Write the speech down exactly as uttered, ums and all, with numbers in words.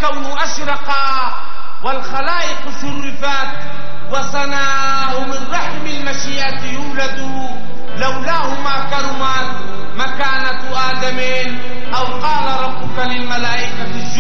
والكون أشرقا والخلائق شرفت وصناه من رحم المشيئة يولد لولاه ما كرمت مكانة آدم أو قال ربك للملائكة